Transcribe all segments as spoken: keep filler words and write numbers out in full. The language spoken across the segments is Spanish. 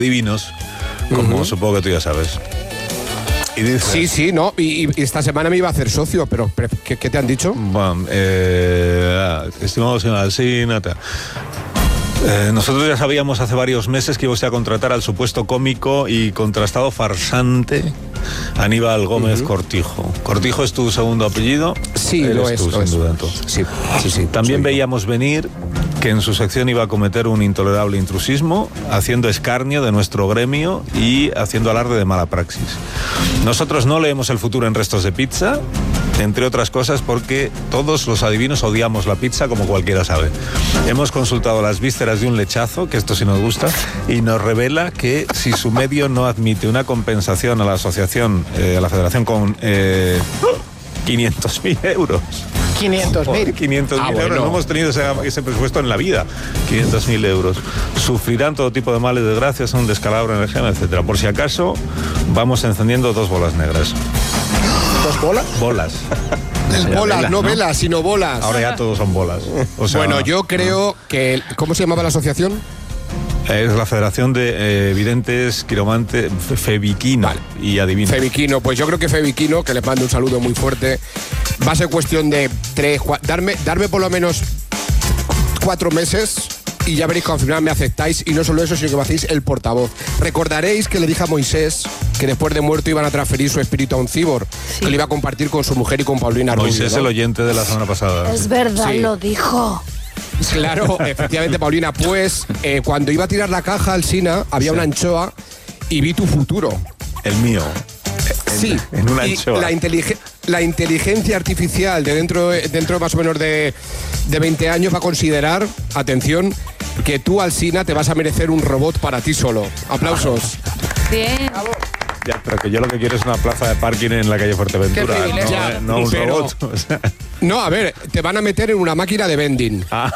divinos, como uh-huh. supongo que tú ya sabes. Y dices, sí, sí, no, y, y esta semana me iba a hacer socio, pero, pero ¿qué, ¿qué te han dicho? Bueno, eh, estimado señor Alsina, Eh, nosotros ya sabíamos hace varios meses que ibas a contratar al supuesto cómico y contrastado farsante Aníbal Gómez uh-huh. Cortijo. ¿Cortijo es tu segundo apellido? Sí, lo es. Tú, lo sin es. duda, entonces. Sí, sí, sí. También veíamos venir que en su sección iba a cometer un intolerable intrusismo, haciendo escarnio de nuestro gremio y haciendo alarde de mala praxis. Nosotros no leemos el futuro en restos de pizza, entre otras cosas porque todos los adivinos odiamos la pizza, como cualquiera sabe. Hemos consultado las vísceras de un lechazo, que esto sí nos gusta, y nos revela que si su medio no admite una compensación a la asociación, eh, a la federación con eh, quinientos mil euros. quinientos mil. quinientos mil ah, euros. bueno. No hemos tenido ese, ese presupuesto en la vida. quinientos mil euros. Sufrirán todo tipo de males, desgracias, un descalabro en el gen, etcétera. Por si acaso, vamos encendiendo dos bolas negras. ¿Dos bolas? Bolas. Bolas, velas, no ¿no? velas, sino bolas. Ahora ya todos son bolas. O sea, bueno, yo creo que... ¿Cómo se llamaba la asociación? Es la Federación de eh, Videntes, Quiromantes, Febiquino vale. y Adivinos. Febiquino, pues yo creo que Febiquino, que les mando un saludo muy fuerte, va a ser cuestión de tres, cuatro, darme, darme por lo menos cuatro meses y ya veréis que al final me aceptáis, y no solo eso, sino que me hacéis el portavoz. Recordaréis que le dije a Moisés que después de muerto iban a transferir su espíritu a un cibor, sí. que lo iba a compartir con su mujer y con Paulina Rubio. Moisés, ¿no? El oyente de la semana pasada. Es verdad, sí. lo dijo. Claro, efectivamente, Paulina. Pues eh, cuando iba a tirar la caja al Sina, había sí. una anchoa y vi tu futuro. El mío. En, sí, en una anchoa. La, intelige, la inteligencia artificial de dentro, dentro más o menos de, de veinte años va a considerar, atención, que tú, Alsina, te vas a merecer un robot para ti solo. Aplausos. Bien. Ya, pero que yo lo que quiero es una plaza de parking en la calle Fuerteventura, no, ya, no un pero, robot. O sea. No, a ver, te van a meter en una máquina de vending. Ah.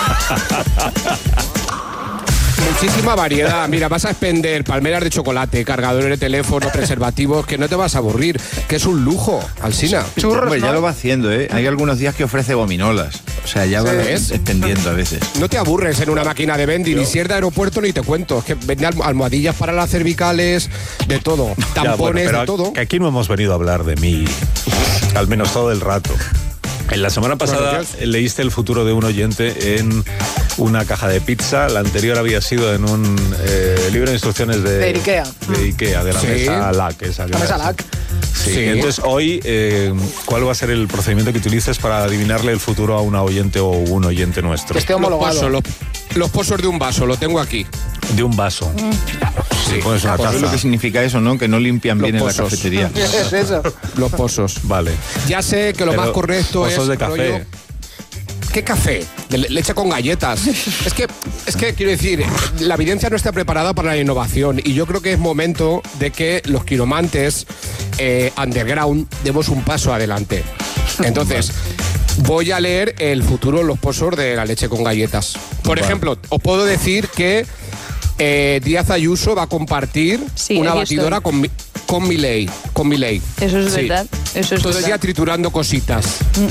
Muchísima variedad. Mira, vas a expender palmeras de chocolate, cargadores de teléfono, preservativos, que no te vas a aburrir, que es un lujo, Alsina. Churros, pues ya lo va haciendo, ¿eh? Hay algunos días que ofrece gominolas. O sea, ya va extendiendo a veces. No te aburres en una máquina de vending, ni si es de aeropuerto ni te cuento. Es que vende almohadillas para las cervicales, de todo. Tampones, ya, bueno, de todo. Que aquí no hemos venido a hablar de mí, al menos todo el rato. En la semana pasada bueno, leíste el futuro de un oyente en una caja de pizza. La anterior había sido en un eh, libro de instrucciones de, de Ikea. De Ikea, de la sí. mesa L A C. Esa la mesa L A C. Sí. Sí. Entonces, hoy, eh, ¿cuál va a ser el procedimiento que utilices para adivinarle el futuro a una oyente o un oyente nuestro? Que esté homologado. Los pozos, los, los pozos de un vaso, lo tengo aquí. De un vaso. Mm. Sí, pones una taza. taza. Es lo que significa eso, ¿no? Que no limpian los bien pozos. En la cafetería. Es eso. Los pozos. Vale. Ya sé que lo Pero más correcto pozos es... Pozos de café. Rollo, ¿qué café? De leche con galletas. Es que, es que, quiero decir, la evidencia no está preparada para la innovación y yo creo que es momento de que los quiromantes eh, underground demos un paso adelante. Entonces, voy a leer el futuro en los pozos de la leche con galletas. Por vale. ejemplo, os puedo decir que eh, Díaz Ayuso va a compartir sí, una batidora con mi, con Milei. Con Milei. Eso es sí. verdad. Eso es Todo el día triturando cositas.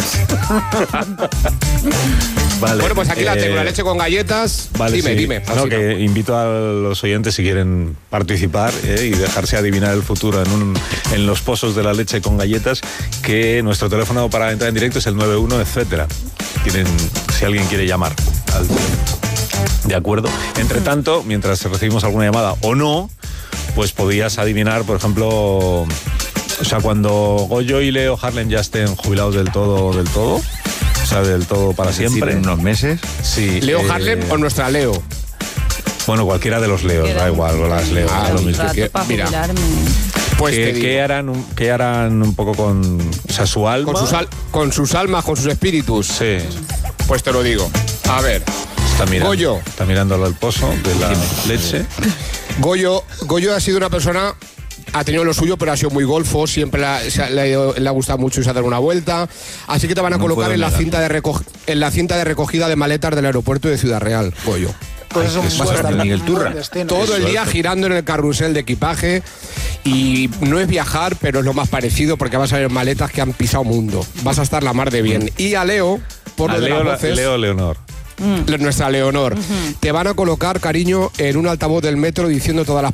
Vale, bueno, pues aquí eh, la tengo, la leche con galletas. Vale, dime, sí. dime. No, que invito a los oyentes si quieren participar eh, y dejarse adivinar el futuro en, un, en los pozos de la leche con galletas, que nuestro teléfono para entrar en directo es el nueve uno, etcétera. Tienen, si alguien quiere llamar al de acuerdo. Entre tanto, mientras recibimos alguna llamada o no, pues podías adivinar, por ejemplo, o sea, cuando Goyo y Leo Harlem ya estén jubilados del todo, del todo, o sea, del todo para es siempre. Decir, en unos meses. Sí. ¿Leo eh, Harlem o nuestra Leo? Bueno, cualquiera de los Leos, da igual, o las Leo. Ah, lo mismo. Que, mira, pues ¿Qué, ¿qué, harán un, ¿Qué harán un poco con, o sea, su alma? Con sus, al, con sus almas, con sus espíritus. Sí. Pues te lo digo. A ver. Está mirando, Goyo. Está mirando al pozo de la leche. Goyo, Goyo ha sido una persona, ha tenido lo suyo, pero ha sido muy golfo, siempre la, le, le ha gustado mucho irse a dar una vuelta. Así que te van a no colocar en la, cinta de reco, en la cinta de recogida de maletas del aeropuerto de Ciudad Real, Goyo. Pues eso es un Miguel Turra. Todo el día girando en el carrusel de equipaje. Y no es viajar, pero es lo más parecido porque vas a ver maletas que han pisado mundo. Vas a estar la mar de bien. Y a Leo, por a lo de Leo, las voces, Leo Leonor. nuestra Leonor. Te van a colocar, cariño, en un altavoz del metro diciendo todas las